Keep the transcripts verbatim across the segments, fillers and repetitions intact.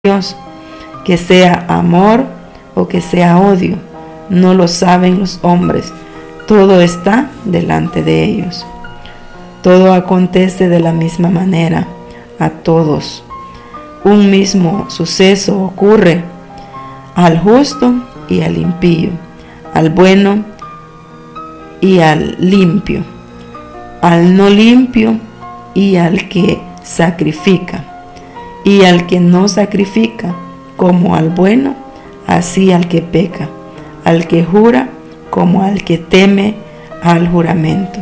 Dios, que sea amor o que sea odio, no lo saben los hombres, todo está delante de ellos. Todo acontece de la misma manera a todos. Un mismo suceso ocurre al justo y al impío, al bueno y al limpio, al no limpio y al que sacrifica, y al que no sacrifica, como al bueno, así al que peca, al que jura, como al que teme al juramento.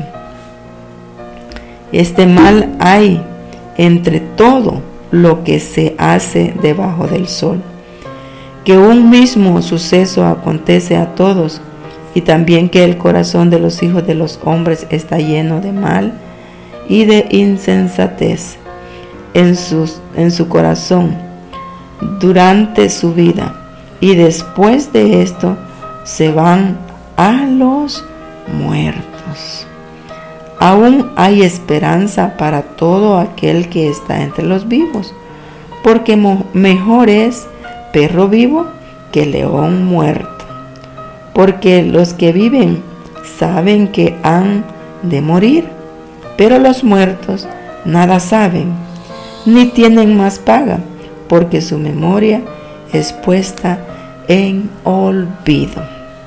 Este mal hay entre todo lo que se hace debajo del sol, que un mismo suceso acontece a todos, y también que el corazón de los hijos de los hombres está lleno de mal y de insensatez en, sus, en su corazón durante su vida, y después de esto se van a los muertos. Aún hay esperanza para todo aquel que está entre los vivos, porque mo- mejor es perro vivo que león muerto. Porque los que viven saben que han de morir, pero los muertos nada saben, ni tienen más paga, porque su memoria es puesta en olvido.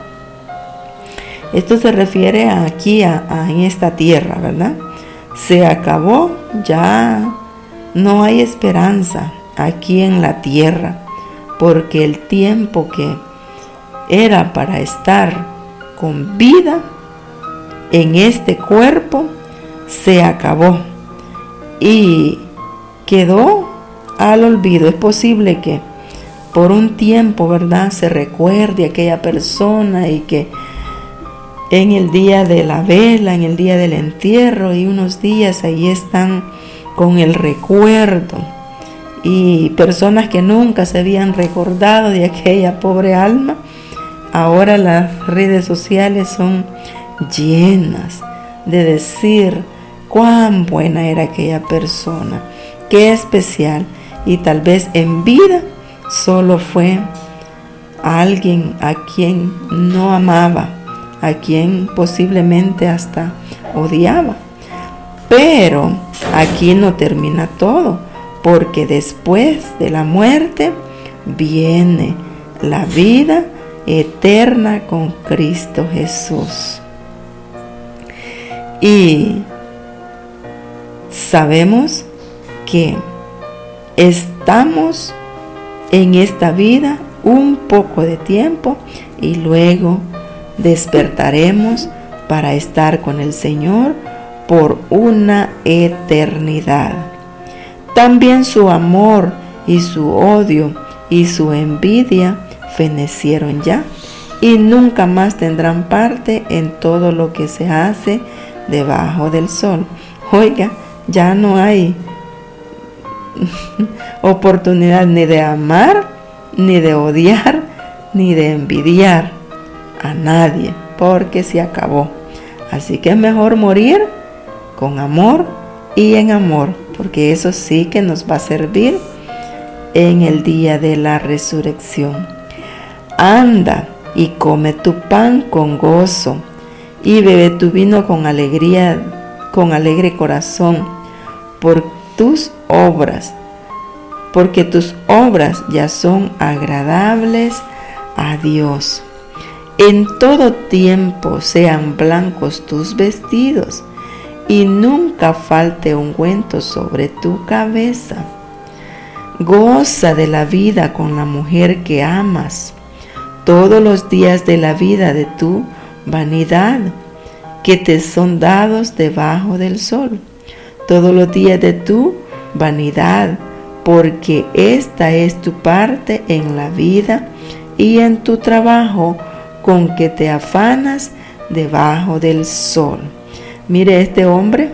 Esto se refiere aquí a, a en esta tierra, ¿verdad? Se acabó, ya no hay esperanza aquí en la tierra, porque el tiempo que era para estar con vida en este cuerpo se acabó y quedó al olvido. Es posible que por un tiempo, ¿verdad?, se recuerde a aquella persona, y que en el día de la vela, en el día del entierro, y unos días ahí están con el recuerdo, y personas que nunca se habían recordado de aquella pobre alma, ahora las redes sociales son llenas de decir cuán buena era aquella persona, qué especial, y tal vez en vida solo fue alguien a quien no amaba, a quien posiblemente hasta odiaba. Pero aquí no termina todo, porque después de la muerte viene la vida eterna con Cristo Jesús. Y sabemos que estamos en esta vida un poco de tiempo y luego despertaremos para estar con el Señor por una eternidad. También su amor y su odio y su envidia fenecieron ya, y nunca más tendrán parte en todo lo que se hace debajo del sol. Oiga, ya no hay oportunidad ni de amar, ni de odiar, ni de envidiar a nadie, porque se acabó. Así que es mejor morir con amor y en amor, porque eso sí que nos va a servir en el día de la resurrección. Anda y come tu pan con gozo, y bebe tu vino con alegría, con alegre corazón, por tus obras, porque tus obras ya son agradables a Dios. En todo tiempo sean blancos tus vestidos, y nunca falte ungüento sobre tu cabeza. Goza de la vida con la mujer que amas todos los días de la vida de tu vanidad, que te son dados debajo del sol, todos los días de tu vanidad, porque esta es tu parte en la vida y en tu trabajo con que te afanas debajo del sol. Mire, este hombre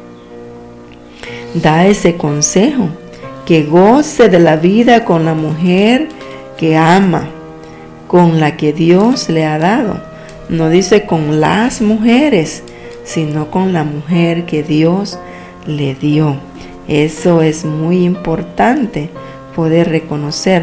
da ese consejo, que goce de la vida con la mujer que ama, con la que Dios le ha dado. No dice con las mujeres, sino con la mujer que Dios le dio. Eso es muy importante, poder reconocer